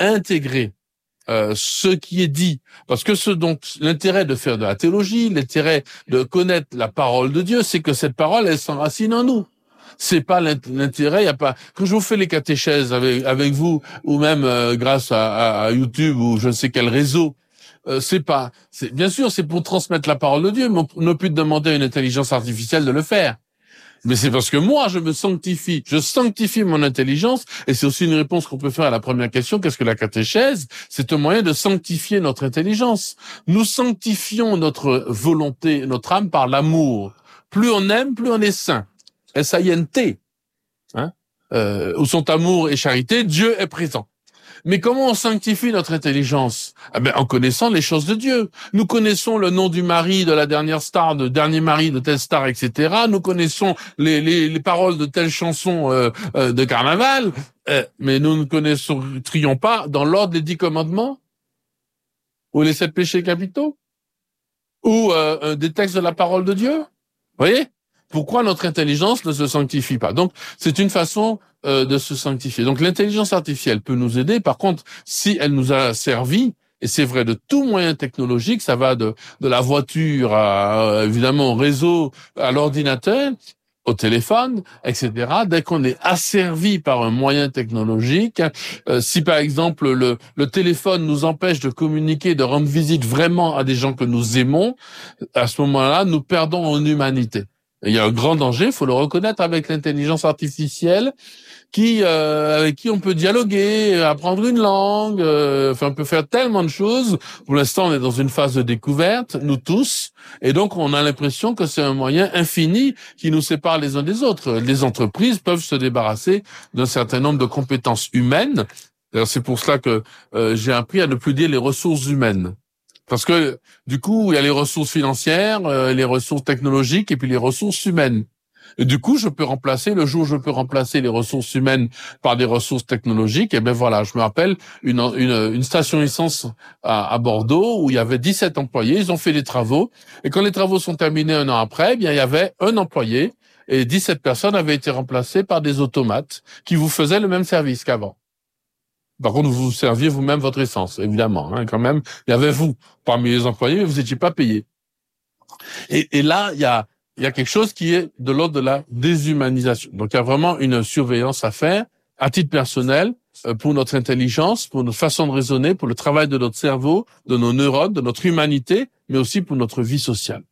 intégrer ce qui est dit, parce que l'intérêt de faire de la théologie, l'intérêt de connaître la parole de Dieu, c'est que cette parole, elle s'enracine en nous. C'est pas l'intérêt, il y a pas. Quand je vous fais les catéchèses avec vous, ou même grâce à YouTube ou je ne sais quel réseau, bien sûr, c'est pour transmettre la parole de Dieu, mais on ne peut demander à une intelligence artificielle de le faire. Mais c'est parce que moi, je sanctifie mon intelligence, et c'est aussi une réponse qu'on peut faire à la première question, qu'est-ce que la catéchèse? C'est un moyen de sanctifier notre intelligence. Nous sanctifions notre volonté, notre âme par l'amour. Plus on aime, plus on est saint. S-A-I-N-T. Où sont amour et charité, Dieu est présent. Mais comment on sanctifie notre intelligence? En connaissant les choses de Dieu. Nous connaissons le nom du mari de la dernière star, de dernier mari de telle star, etc. Nous connaissons les paroles de telle chanson de carnaval, mais nous ne connaîtrions pas dans l'ordre des 10 commandements ou les 7 péchés capitaux ou des textes de la parole de Dieu. Vous voyez? Pourquoi notre intelligence ne se sanctifie pas? Donc, c'est une façon de se sanctifier. Donc, l'intelligence artificielle peut nous aider. Par contre, si elle nous a servi, et c'est vrai de tout moyen technologique, ça va de la voiture à, évidemment, au réseau, à l'ordinateur, au téléphone, etc. Dès qu'on est asservi par un moyen technologique, si par exemple le téléphone nous empêche de communiquer, de rendre visite vraiment à des gens que nous aimons, à ce moment-là, nous perdons en humanité. Il y a un grand danger, il faut le reconnaître, avec l'intelligence artificielle, avec qui on peut dialoguer, apprendre une langue, on peut faire tellement de choses. Pour l'instant, on est dans une phase de découverte, nous tous, et donc on a l'impression que c'est un moyen infini qui nous sépare les uns des autres. Les entreprises peuvent se débarrasser d'un certain nombre de compétences humaines. D'ailleurs, c'est pour cela que j'ai appris à ne plus dire les ressources humaines. Parce que, du coup, il y a les ressources financières, les ressources technologiques et puis les ressources humaines. Et du coup, le jour où je peux remplacer les ressources humaines par des ressources technologiques, voilà, je me rappelle une station essence à Bordeaux où il y avait 17 employés, ils ont fait des travaux, et quand les travaux sont terminés un an après, il y avait un employé, et 17 personnes avaient été remplacées par des automates qui vous faisaient le même service qu'avant. Par contre, vous serviez vous-même votre essence, évidemment. Quand même, il y avait vous parmi les employés, mais vous n'étiez pas payé. Et là, il y a quelque chose qui est de l'ordre de la déshumanisation. Donc, il y a vraiment une surveillance à faire, à titre personnel, pour notre intelligence, pour notre façon de raisonner, pour le travail de notre cerveau, de nos neurones, de notre humanité, mais aussi pour notre vie sociale.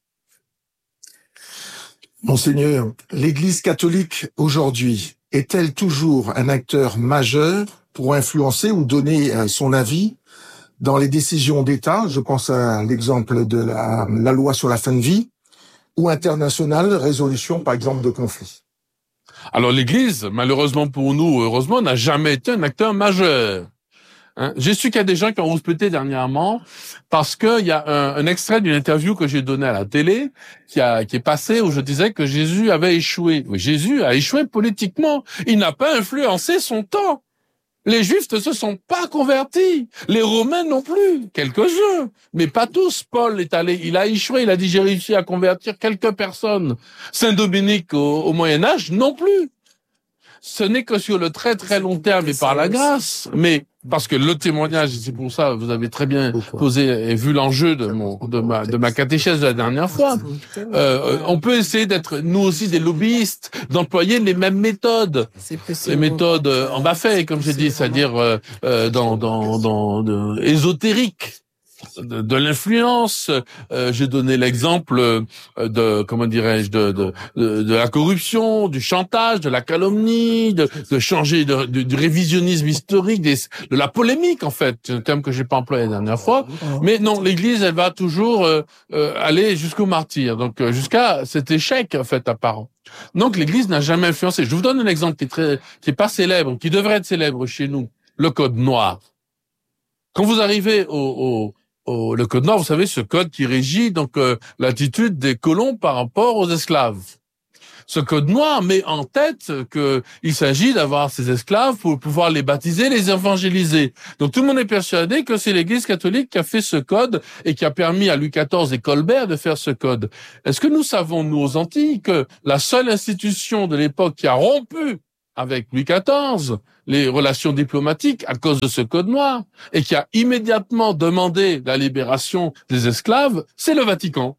Monseigneur, l'Église catholique aujourd'hui est-elle toujours un acteur majeur pour influencer ou donner son avis dans les décisions d'État? Je pense à l'exemple de la loi sur la fin de vie, ou internationale, résolution, par exemple, de conflits. Alors l'Église, malheureusement pour nous, heureusement, n'a jamais été un acteur majeur. J'ai su qu'il y a des gens qui ont rouspété dernièrement parce qu'il y a un extrait d'une interview que j'ai donnée à la télé qui est passé où je disais que Jésus avait échoué. Oui, Jésus a échoué politiquement. Il n'a pas influencé son temps. Les Juifs ne se sont pas convertis. Les Romains non plus. Quelques-uns, mais pas tous. Paul il a échoué. Il a dit, j'ai réussi à convertir quelques personnes. Saint Dominique au Moyen-Âge non plus. Ce n'est que sur le très très long terme et par la grâce. Mais parce que le témoignage, c'est pour ça, vous avez très bien posé et vu l'enjeu de ma catéchèse de la dernière fois. On peut essayer d'être, nous aussi, des lobbyistes, d'employer les mêmes méthodes. Les méthodes en bas fait, comme j'ai dit, c'est-à-dire ésotériques. De l'influence. J'ai donné l'exemple de la corruption, du chantage, de la calomnie, de changer du révisionnisme historique, de la polémique en fait, c'est un terme que j'ai pas employé la dernière fois. Mais non, l'Église, elle va toujours aller jusqu'au martyr, donc jusqu'à cet échec en fait apparent. Donc l'Église n'a jamais influencé. Je vous donne un exemple qui est pas célèbre, qui devrait être célèbre chez nous, le Code noir. Quand vous arrivez le Code noir, vous savez, ce code qui régit donc l'attitude des colons par rapport aux esclaves. Ce Code noir met en tête qu'il s'agit d'avoir ces esclaves pour pouvoir les baptiser, les évangéliser. Donc tout le monde est persuadé que c'est l'Église catholique qui a fait ce code et qui a permis à Louis XIV et Colbert de faire ce code. Est-ce que nous savons, nous, aux Antilles, que la seule institution de l'époque qui a rompu avec Louis XIV les relations diplomatiques à cause de ce code noir et qui a immédiatement demandé la libération des esclaves, c'est le Vatican.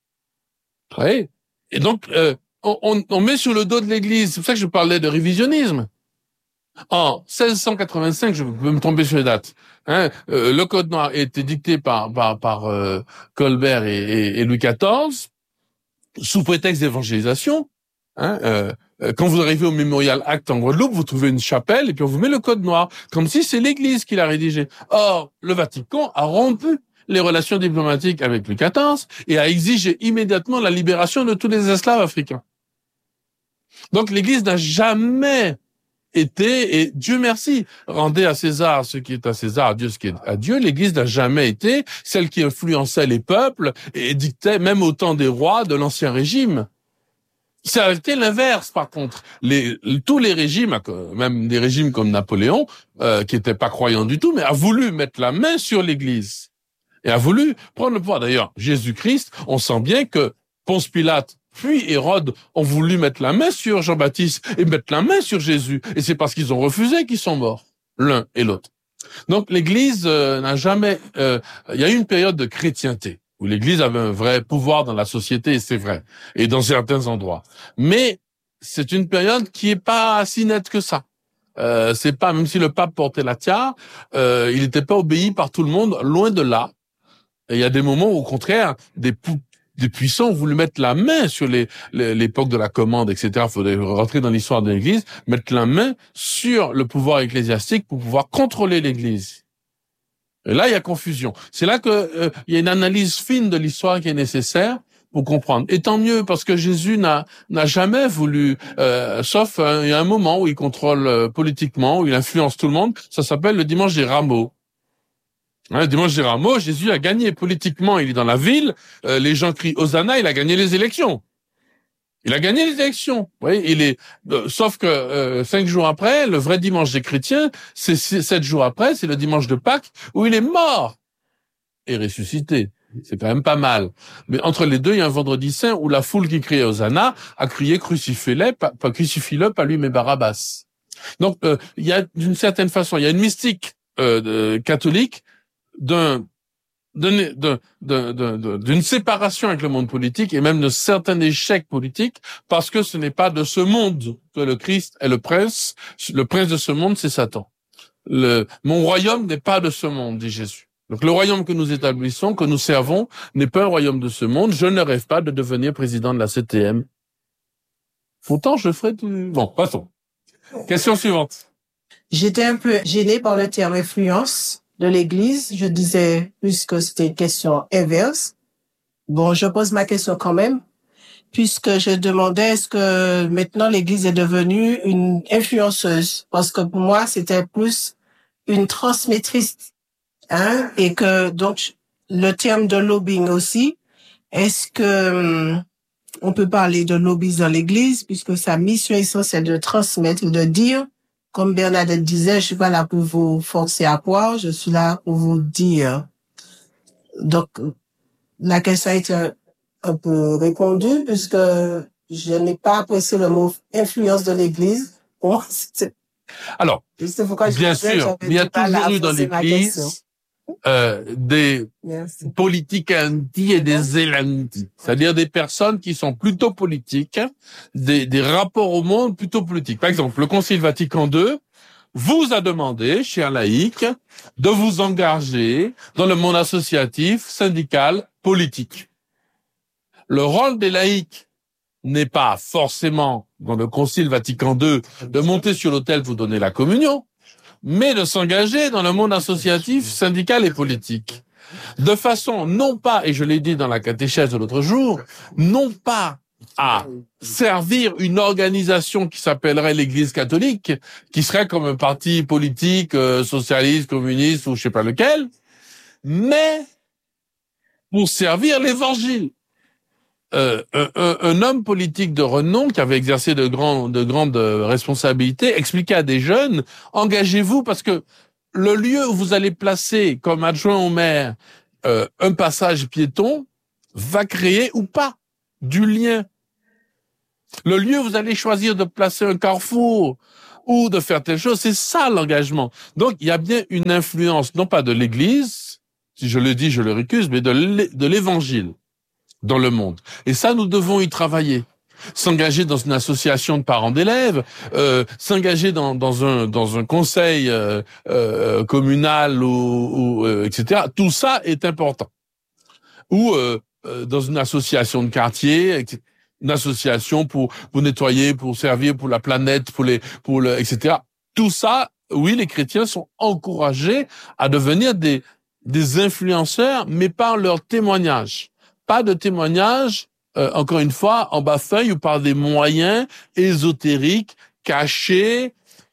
Oui. Et donc, on met sur le dos de l'Église, c'est pour ça que je parlais de révisionnisme. En 1685, je peux me tromper sur les dates, le code noir a été dicté par Colbert et Louis XIV sous prétexte d'évangélisation. Quand vous arrivez au Memorial Act en Guadeloupe, vous trouvez une chapelle et puis on vous met le code noir, comme si c'est l'Église qui l'a rédigé. Or, le Vatican a rompu les relations diplomatiques avec Louis XIV et a exigé immédiatement la libération de tous les esclaves africains. Donc l'Église n'a jamais été, et Dieu merci, rendez à César ce qui est à César, à Dieu ce qui est à Dieu, l'Église n'a jamais été celle qui influençait les peuples et dictait, même au temps des rois de l'Ancien Régime. Ça a été l'inverse, par contre. Tous les régimes, même des régimes comme Napoléon, qui n'étaient pas croyants du tout, mais a voulu mettre la main sur l'Église et a voulu prendre le pouvoir. D'ailleurs, Jésus-Christ, on sent bien que Ponce Pilate puis Hérode ont voulu mettre la main sur Jean-Baptiste et mettre la main sur Jésus. Et c'est parce qu'ils ont refusé qu'ils sont morts, l'un et l'autre. Donc l'Église n'a jamais... il y a eu une période de chrétienté où l'Église avait un vrai pouvoir dans la société, et c'est vrai, et dans certains endroits. Mais c'est une période qui est pas si nette que ça. C'est pas, même si le pape portait la tiare, il n'était pas obéi par tout le monde, loin de là. Et il y a des moments où, au contraire, des puissants ont voulu mettre la main sur l'époque de la commande, etc. Il faudrait rentrer dans l'histoire de l'Église, mettre la main sur le pouvoir ecclésiastique pour pouvoir contrôler l'Église. Et là, il y a confusion. C'est là que il y a une analyse fine de l'histoire qui est nécessaire pour comprendre. Et tant mieux, parce que Jésus n'a jamais voulu, sauf il y a un moment où il contrôle politiquement, où il influence tout le monde. Ça s'appelle le dimanche des Rameaux. Le dimanche des Rameaux, Jésus a gagné politiquement. Il est dans la ville, les gens crient Hosanna, il a gagné les élections. Il a gagné les élections. Oui, sauf que 5 jours après, le vrai dimanche des chrétiens, c'est 7 jours après, c'est le dimanche de Pâques où il est mort et ressuscité. C'est quand même pas mal. Mais entre les deux, il y a un vendredi saint où la foule qui criait Hosanna a crié crucifie-le, pas lui mais Barabbas. Donc il y a d'une certaine façon, il y a une mystique catholique d'une séparation avec le monde politique et même de certains échecs politiques, parce que ce n'est pas de ce monde que le Christ est le prince. Le prince de ce monde, c'est Satan. Mon royaume n'est pas de ce monde, dit Jésus. Donc le royaume que nous établissons, que nous servons, n'est pas un royaume de ce monde. Je ne rêve pas de devenir président de la CTM. Pourtant, je ferai tout... Bon, passons. Question suivante. J'étais un peu gênée par le terme influence de l'Église. Je disais, puisque c'était une question inverse. Bon, je pose ma question quand même, puisque je demandais est-ce que maintenant l'Église est devenue une influenceuse? Parce que pour moi, c'était plus une transmettrice, et que donc le terme de lobbying aussi. Est-ce que on peut parler de lobbying dans l'Église, puisque sa mission essentielle de transmettre, de dire, comme Bernadette disait, je suis pas là pour vous forcer à croire, je suis là pour vous dire. Donc, la question a été un peu répondue, puisque je n'ai pas apprécié le mot influence de l'Église. Bon, alors, bien sûr, il y a toujours eu dans l'Église des politicanti et des elanti, c'est-à-dire des personnes qui sont plutôt politiques, des rapports au monde plutôt politiques. Par exemple, le Concile Vatican II vous a demandé, chers laïcs, de vous engager dans le monde associatif, syndical, politique. Le rôle des laïcs n'est pas forcément, dans le Concile Vatican II, de monter sur l'autel pour donner la communion, mais de s'engager dans le monde associatif, syndical et politique. De façon, non pas, et je l'ai dit dans la catéchèse de l'autre jour, non pas à servir une organisation qui s'appellerait l'Église catholique, qui serait comme un parti politique, socialiste, communiste ou je sais pas lequel, mais pour servir l'Évangile. Un homme politique de renom qui avait exercé de grandes responsabilités expliquait à des jeunes, engagez-vous parce que le lieu où vous allez placer comme adjoint au maire un passage piéton va créer ou pas du lien. Le lieu où vous allez choisir de placer un carrefour ou de faire telle chose. C'est ça l'engagement. Donc il y a bien une influence, non pas de l'Église, si je le dis, je le récuse, mais de l'Évangile dans le monde. Et ça, nous devons y travailler. S'engager dans une association de parents d'élèves, s'engager dans un conseil communal ou etc. Tout ça est important. Ou dans une association de quartier, une association pour nettoyer, pour servir pour la planète, etc. Tout ça, oui, les chrétiens sont encouragés à devenir des influenceurs, mais par leur témoignage. Pas de témoignage, encore une fois, en bas feuille ou par des moyens ésotériques, cachés,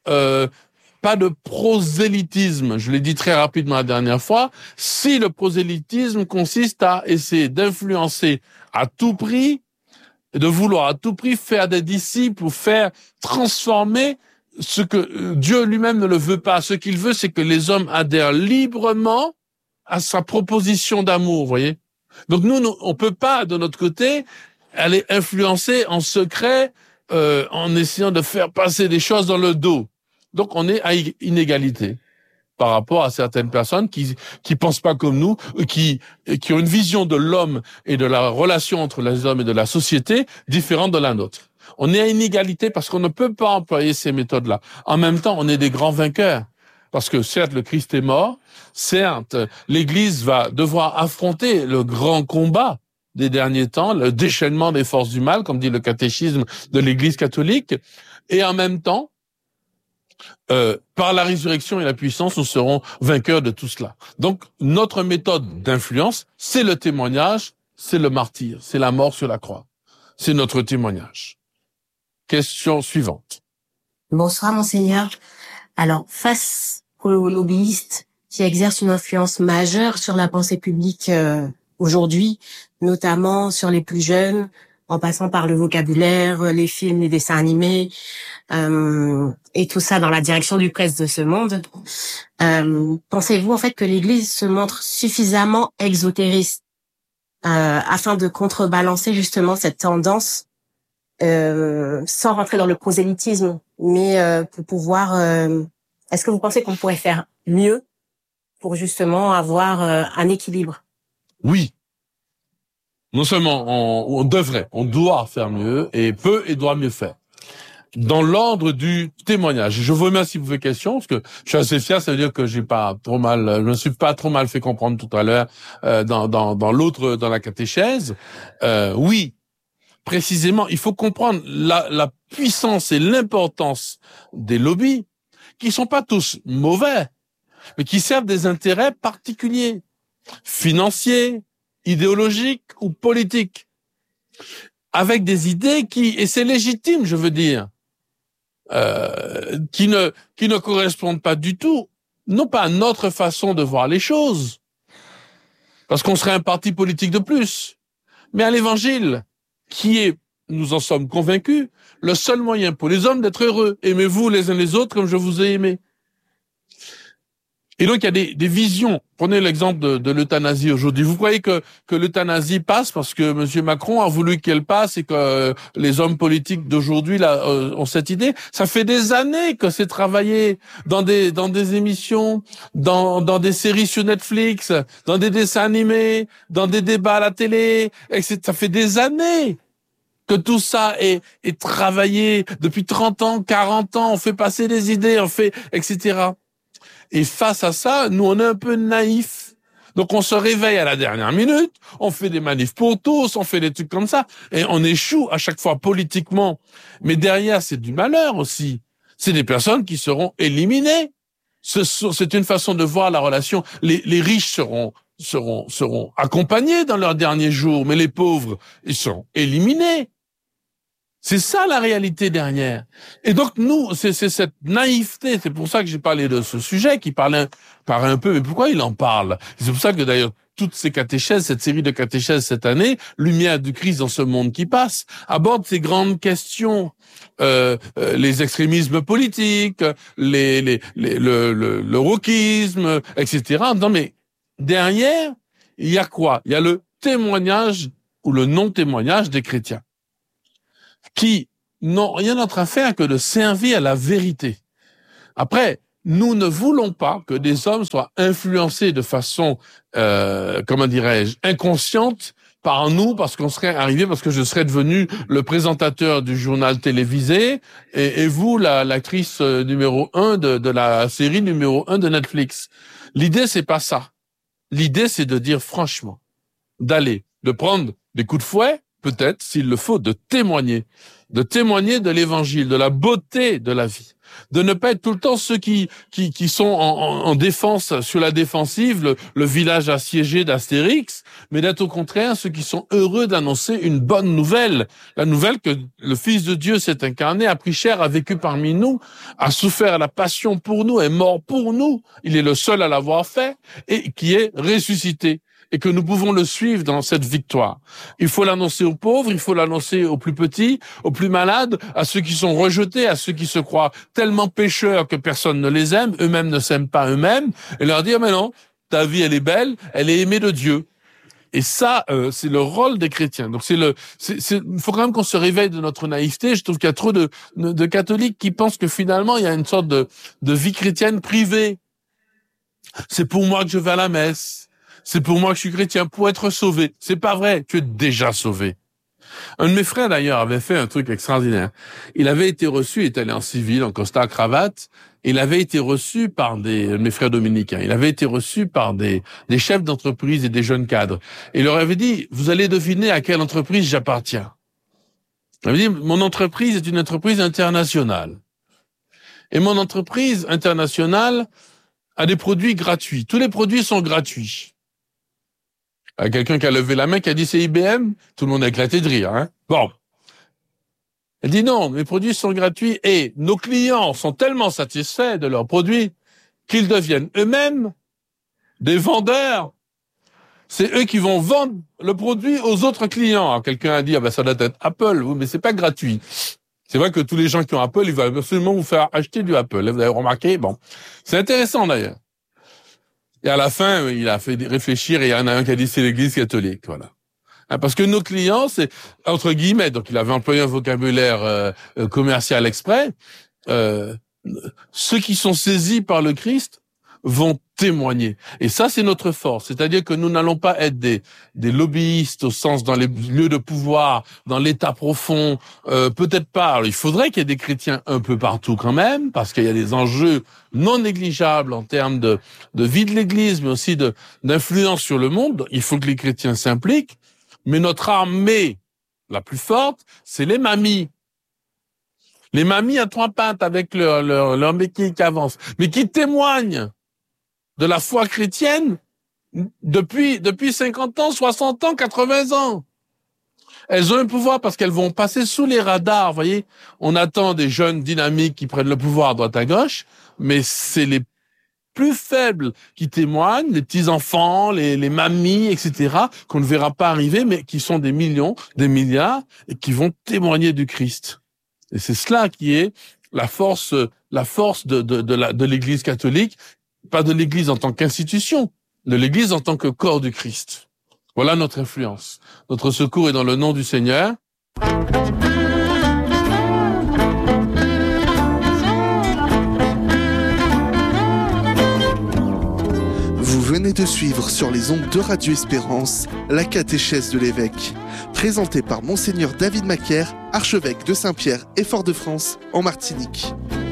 pas de prosélytisme. Je l'ai dit très rapidement la dernière fois. Si le prosélytisme consiste à essayer d'influencer à tout prix, de vouloir à tout prix faire des disciples ou faire transformer ce que Dieu lui-même ne le veut pas. Ce qu'il veut, c'est que les hommes adhèrent librement à sa proposition d'amour, vous voyez. Donc nous, on peut pas, de notre côté, aller influencer en secret, en essayant de faire passer des choses dans le dos. Donc on est à inégalité par rapport à certaines personnes qui pensent pas comme nous, qui ont une vision de l'homme et de la relation entre les hommes et de la société différente de la nôtre. On est à inégalité parce qu'on ne peut pas employer ces méthodes-là. En même temps, on est des grands vainqueurs. Parce que certes, le Christ est mort, certes, l'Église va devoir affronter le grand combat des derniers temps, le déchaînement des forces du mal, comme dit le catéchisme de l'Église catholique, et en même temps, par la résurrection et la puissance, nous serons vainqueurs de tout cela. Donc, notre méthode d'influence, c'est le témoignage, c'est le martyre, c'est la mort sur la croix. C'est notre témoignage. Question suivante. Bonsoir, Monseigneur. Alors, face aux lobbyistes qui exercent une influence majeure sur la pensée publique aujourd'hui, notamment sur les plus jeunes, en passant par le vocabulaire, les films, les dessins animés, et tout ça dans la direction du prince de ce monde. Pensez-vous en fait que l'Église se montre suffisamment exotériste afin de contrebalancer justement cette tendance, sans rentrer dans le prosélytisme, mais pour pouvoir... Est-ce que vous pensez qu'on pourrait faire mieux pour justement avoir un équilibre? Oui. Non seulement on doit faire mieux, et peut et doit mieux faire. Dans l'ordre du témoignage. Je vous remercie pour vos questions, parce que je suis assez fier, ça veut dire que je me suis pas trop mal fait comprendre tout à l'heure, dans la catéchèse. Oui. Précisément, il faut comprendre la puissance et l'importance des lobbies, qui sont pas tous mauvais, mais qui servent des intérêts particuliers, financiers, idéologiques ou politiques, avec des idées et c'est légitime, je veux dire, qui ne correspondent pas du tout, non pas à notre façon de voir les choses, parce qu'on serait un parti politique de plus, mais à l'Évangile, qui est, nous en sommes convaincus, le seul moyen pour les hommes d'être heureux. Aimez-vous les uns les autres comme je vous ai aimé. Et donc, il y a des visions. Prenez l'exemple de l'euthanasie aujourd'hui. Vous croyez que l'euthanasie passe parce que M. Macron a voulu qu'elle passe et que les hommes politiques d'aujourd'hui là ont cette idée? Ça fait des années que c'est travaillé dans des émissions, dans des séries sur Netflix, dans des dessins animés, dans des débats à la télé, etc. Ça fait des années que tout ça est travaillé depuis 30 ans, 40 ans, on fait passer des idées, etc. Et face à ça, nous, on est un peu naïfs. Donc, on se réveille à la dernière minute, on fait des manifs pour tous, on fait des trucs comme ça, et on échoue à chaque fois politiquement. Mais derrière, c'est du malheur aussi. C'est des personnes qui seront éliminées. C'est une façon de voir la relation. Les riches seront accompagnés dans leurs derniers jours, mais les pauvres, ils seront éliminés. C'est ça la réalité derrière. Et donc nous, c'est cette naïveté, c'est pour ça que j'ai parlé de ce sujet qui paraît un peu, mais pourquoi il en parle? C'est pour ça que d'ailleurs toutes ces catéchèses, cette série de catéchèses cette année, Lumière du Christ dans ce monde qui passe, aborde ces grandes questions, les extrémismes politiques, le wokisme, etc. Non mais derrière, il y a quoi? Il y a le témoignage ou le non-témoignage des chrétiens, qui n'ont rien d'autre à faire que de servir à la vérité. Après, nous ne voulons pas que des hommes soient influencés de façon, comment dirais-je, inconsciente par nous, parce qu'on serait arrivé, parce que je serais devenu le présentateur du journal télévisé, et vous, l'actrice numéro 1 de la série numéro 1 de Netflix. L'idée, c'est pas ça. L'idée, c'est de dire franchement, de prendre des coups de fouet, peut-être, s'il le faut, de témoigner de l'évangile, de la beauté de la vie. De ne pas être tout le temps ceux qui sont en défense, sur la défensive, le village assiégé d'Astérix, mais d'être au contraire ceux qui sont heureux d'annoncer une bonne nouvelle. La nouvelle que le Fils de Dieu s'est incarné, a pris chair, a vécu parmi nous, a souffert la passion pour nous, est mort pour nous. Il est le seul à l'avoir fait et qui est ressuscité. Et que nous pouvons le suivre dans cette victoire. Il faut l'annoncer aux pauvres, il faut l'annoncer aux plus petits, aux plus malades, à ceux qui sont rejetés, à ceux qui se croient tellement pécheurs que personne ne les aime, eux-mêmes ne s'aiment pas eux-mêmes, et leur dire, mais non, ta vie, elle est belle, elle est aimée de Dieu. Et ça, c'est le rôle des chrétiens. Donc il faut quand même qu'on se réveille de notre naïveté. Je trouve qu'il y a trop de catholiques qui pensent que finalement, il y a une sorte de vie chrétienne privée. C'est pour moi que je vais à la messe. C'est pour moi que je suis chrétien, pour être sauvé. C'est pas vrai, tu es déjà sauvé. Un de mes frères, d'ailleurs, avait fait un truc extraordinaire. Il avait été reçu, il est allé en civil, en costard, cravate, et il avait été reçu par mes frères dominicains. Il avait été reçu par des chefs d'entreprise et des jeunes cadres. Et il leur avait dit, vous allez deviner à quelle entreprise j'appartiens. Il avait dit, mon entreprise est une entreprise internationale. Et mon entreprise internationale a des produits gratuits. Tous les produits sont gratuits. Quelqu'un qui a levé la main, qui a dit c'est IBM, tout le monde a éclaté de rire. Hein. Bon. Elle dit non, mes produits sont gratuits et nos clients sont tellement satisfaits de leurs produits qu'ils deviennent eux-mêmes des vendeurs. C'est eux qui vont vendre le produit aux autres clients. Alors, quelqu'un a dit, ça doit être Apple, mais c'est pas gratuit. C'est vrai que tous les gens qui ont Apple, ils veulent absolument vous faire acheter du Apple. Vous avez remarqué? Bon. C'est intéressant d'ailleurs. Et à la fin, il a fait réfléchir et il y en a un qui a dit c'est l'Église catholique, voilà. Parce que nos clients, c'est entre guillemets, donc il avait employé un vocabulaire commercial exprès. Ceux qui sont saisis par le Christ vont témoigner. Et ça, c'est notre force. C'est-à-dire que nous n'allons pas être des lobbyistes au sens dans les lieux de pouvoir, dans l'état profond. Peut-être pas. Alors, il faudrait qu'il y ait des chrétiens un peu partout quand même, parce qu'il y a des enjeux non négligeables en termes de vie de l'Église, mais aussi d'influence sur le monde. Il faut que les chrétiens s'impliquent. Mais notre armée la plus forte, c'est les mamies. Les mamies à trois pattes avec leur béquille qui avance, mais qui témoignent de la foi chrétienne depuis 50 ans, 60 ans, 80 ans. Elles ont un pouvoir parce qu'elles vont passer sous les radars, vous voyez. On attend des jeunes dynamiques qui prennent le pouvoir à droite à gauche, mais c'est les plus faibles qui témoignent, les petits-enfants, les mamies, etc., qu'on ne verra pas arriver, mais qui sont des millions, des milliards, et qui vont témoigner du Christ. Et c'est cela qui est la force de l'Église catholique, pas de l'Église en tant qu'institution, de l'Église en tant que corps du Christ. Voilà notre influence. Notre secours est dans le nom du Seigneur. Vous venez de suivre sur les ondes de Radio Espérance la catéchèse de l'évêque, présentée par Monseigneur David Macaire, archevêque de Saint-Pierre et Fort-de-France en Martinique.